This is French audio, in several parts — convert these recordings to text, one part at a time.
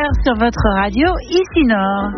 sur votre radio ici Nord.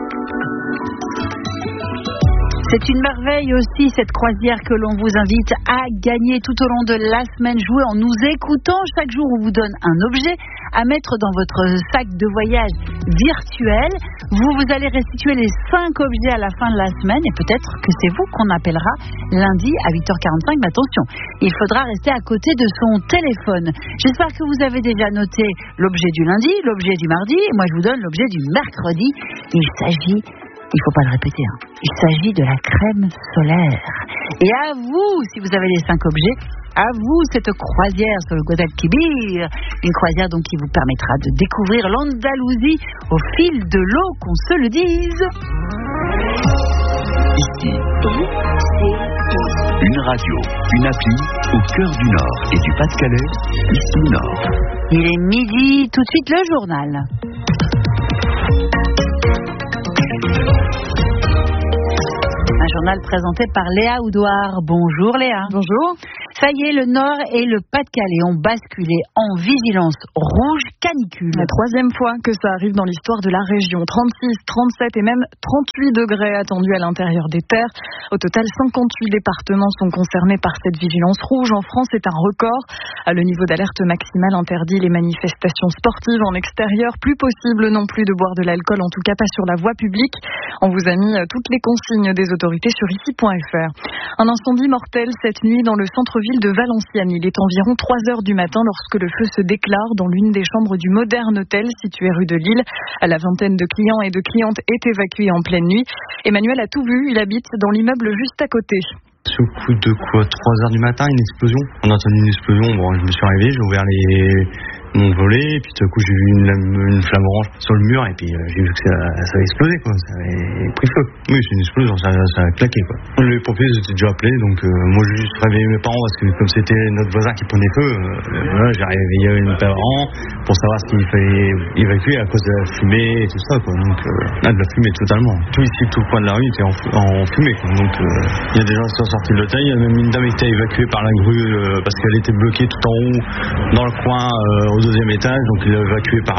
C'est une merveille aussi, cette croisière que l'on vous invite à gagner tout au long de la semaine. Jouez en nous écoutant. Chaque jour, on vous donne un objet à mettre dans votre sac de voyage virtuel. Vous allez restituer les 5 objets à la fin de la semaine et peut-être que c'est vous qu'on appellera lundi à 8h45. Mais attention, il faudra rester à côté de son téléphone. J'espère que vous avez déjà noté l'objet du lundi, l'objet du mardi. Et moi, je vous donne l'objet du mercredi. Il s'agit... Il ne faut pas le répéter, il s'agit de la crème solaire. Et à vous, si vous avez les 5 objets, à vous cette croisière sur le Guadalquivir. Une croisière donc qui vous permettra de découvrir l'Andalousie au fil de l'eau, qu'on se le dise. Ici, une radio, une appli au cœur du Nord et du Pas-de-Calais, ici Nord. Il est midi, tout de suite le journal. Un journal présenté par Léa Oudouard. Bonjour Léa. Bonjour. Ça y est, le Nord et le Pas-de-Calais ont basculé en vigilance rouge canicule. La 3e fois que ça arrive dans l'histoire de la région. 36, 37 et même 38 degrés attendus à l'intérieur des terres. Au total, 58 départements sont concernés par cette vigilance rouge. En France, c'est un record. Le niveau d'alerte maximale interdit les manifestations sportives en extérieur. Plus possible non plus de boire de l'alcool, en tout cas pas sur la voie publique. On vous a mis toutes les consignes des autorités sur ici.fr. Un incendie mortel cette nuit dans le centre-ville de Valenciennes. Il est environ 3 heures du matin lorsque le feu se déclare dans l'une des chambres du Modern Hôtel situé rue de Lille. La vingtaine de clients et de clientes est évacuée en pleine nuit. Emmanuel a tout vu, il habite dans l'immeuble juste à côté. Sous le coup de 3 heures du matin, une explosion. On a entendu une explosion, je me suis réveillé, j'ai ouvert mon volet, et puis tout à coup j'ai vu une flamme orange sur le mur, et puis j'ai vu que ça avait explosé, quoi. Ça avait pris feu. Oui, c'est une explosion, ça a claqué, quoi. Les pompiers étaient déjà appelés, donc moi j'ai juste réveillé mes parents, parce que comme c'était notre voisin qui prenait feu, j'ai réveillé mes parents pour savoir s'il fallait évacuer à cause de la fumée et tout ça, quoi. Donc de la fumée totalement. Tout ici, tout le coin de la rue était en fumée, quoi. Donc il y a des gens qui sont sortis de l'hôtel, il y a même une dame qui était évacuée par la grue parce qu'elle était bloquée tout en haut dans le coin au 2e étage, donc il l'a évacuée par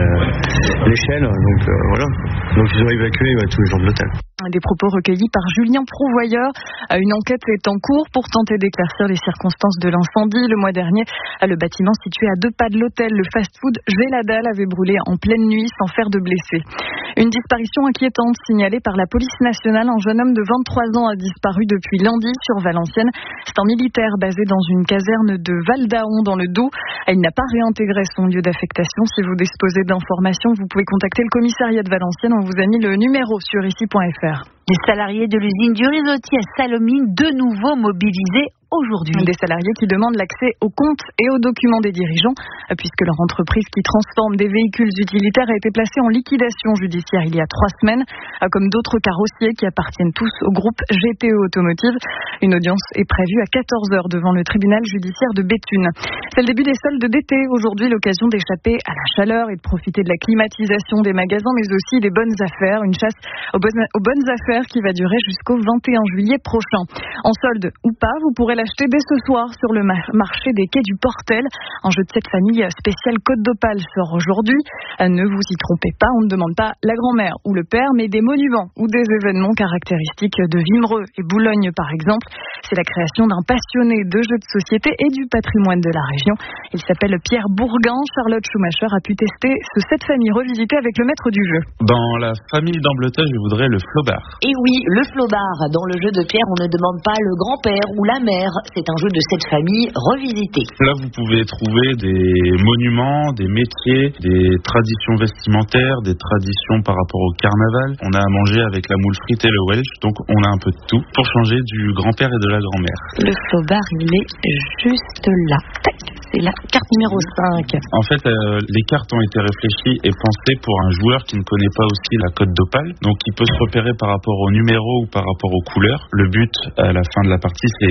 l'échelle, donc voilà. Donc ils ont évacué tous les gens de l'hôtel. Des propos recueillis par Julien Prouvoyeur. Une enquête est en cours pour tenter d'éclaircir les circonstances de l'incendie. Le mois dernier, le bâtiment situé à 2 pas de l'hôtel, le fast-food Géladal, avait brûlé en pleine nuit sans faire de blessés. Une disparition inquiétante signalée par la police nationale. Un jeune homme de 23 ans a disparu depuis lundi sur Valenciennes. C'est un militaire basé dans une caserne de Val-d'Aon dans le Doubs. Il n'a pas réintégré son lieu d'affectation. Si vous disposez d'informations, vous pouvez contacter le commissariat de Valenciennes. On vous a mis le numéro sur ici.fr. Les salariés de l'usine du Risotti à Salomine, de nouveau mobilisés aujourd'hui. Des salariés qui demandent l'accès aux comptes et aux documents des dirigeants, puisque leur entreprise qui transforme des véhicules utilitaires a été placée en liquidation judiciaire il y a 3 semaines, comme d'autres carrossiers qui appartiennent tous au groupe GTE Automotive. Une audience est prévue à 14h devant le tribunal judiciaire de Béthune. C'est le début des soldes d'été. Aujourd'hui, l'occasion d'échapper à la chaleur et de profiter de la climatisation des magasins, mais aussi des bonnes affaires. Une chasse aux bonnes affaires qui va durer jusqu'au 21 juillet prochain. En solde ou pas, vous pourrez l'acheter dès ce soir sur le marché des quais du Portel. Un jeu de cette famille spécial Côte d'Opale sort aujourd'hui. Ne vous y trompez pas, on ne demande pas la grand-mère ou le père, mais des monuments ou des événements caractéristiques de Vimereux et Boulogne par exemple. C'est la création d'un passionné de jeux de société et du patrimoine de la région. Il s'appelle Pierre Bourguin. Charlotte Schumacher a pu tester cette famille revisitée avec le maître du jeu. Dans la famille d'Ambleton, je voudrais le flobard. Et oui, le flobard. Dans le jeu de Pierre, on ne demande pas le grand-père ou la mère. C'est un jeu de cette famille revisité. Là, vous pouvez trouver des monuments, des métiers, des traditions vestimentaires, des traditions par rapport au carnaval. On a à manger avec la moule frite et le Welsh, donc on a un peu de tout pour changer du grand-père et de la grand-mère. Le flobard, il est juste là. Tac, c'est la carte numéro 5. En fait, les cartes ont été réfléchies et pensées pour un joueur qui ne connaît pas aussi la Côte d'Opale, donc il peut se repérer par rapport au numéro ou par rapport aux couleurs. Le but, à la fin de la partie, c'est de retenir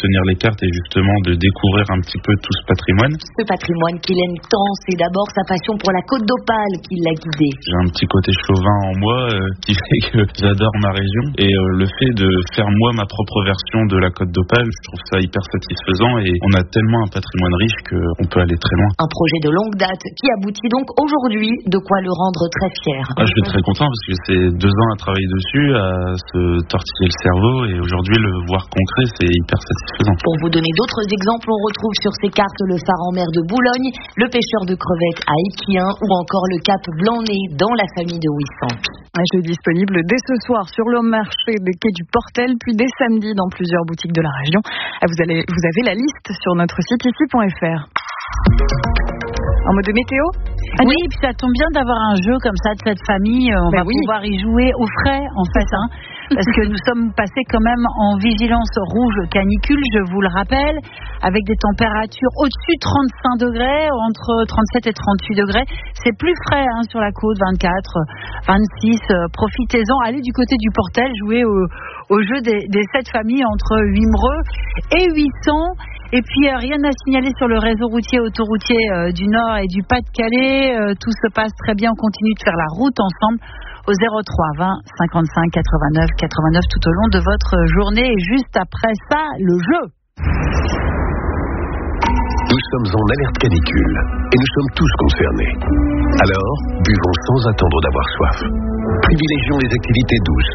d'obtenir les cartes et justement de découvrir un petit peu tout ce patrimoine. Ce patrimoine qu'il aime tant, c'est d'abord sa passion pour la Côte d'Opale qui l'a guidé. J'ai un petit côté chauvin en moi qui fait que j'adore ma région et le fait de faire moi ma propre version de la Côte d'Opale, je trouve ça hyper satisfaisant et on a tellement un patrimoine riche qu'on peut aller très loin. Un projet de longue date qui aboutit donc aujourd'hui, de quoi le rendre très fier. Je suis très content parce que c'est 2 ans à travailler dessus, à se tortiller le cerveau et aujourd'hui le voir concret, c'est hyper satisfaisant. Pour vous donner d'autres exemples, on retrouve sur ces cartes le phare en mer de Boulogne, le pêcheur de crevettes à Équien ou encore le cap Blanc-Nez dans la famille de Ouissant. Un jeu disponible dès ce soir sur le marché des quais du Portel, puis dès samedi dans plusieurs boutiques de la région. Vous avez la liste sur notre site ici.fr. En mode météo ? Oui, et puis ça tombe bien d'avoir un jeu comme ça de cette famille. On va pouvoir y jouer au frais, en fait, parce que nous sommes passés quand même en vigilance rouge canicule, je vous le rappelle, avec des températures au-dessus de 35 degrés, entre 37 et 38 degrés. C'est plus frais sur la côte, 24, 26. Profitez-en, allez du côté du Portel, jouer au jeu des 7 familles entre Wimereux et 800. Et puis rien à signaler sur le réseau routier autoroutier du Nord et du Pas-de-Calais. Tout se passe très bien. On continue de faire la route ensemble au 03 20 55 89 89 tout au long de votre journée. Et juste après ça, le jeu. Nous sommes en alerte canicule et nous sommes tous concernés. Alors, buvons sans attendre d'avoir soif. Privilégions les activités douces